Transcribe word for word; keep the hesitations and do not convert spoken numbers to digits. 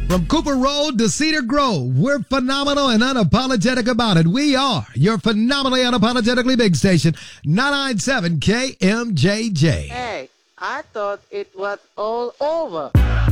From Cooper Road to Cedar Grove, we're phenomenal and unapologetic about it. We are your phenomenally unapologetically big station, nine ninety-seven K M J J. Hey, I thought it was all over.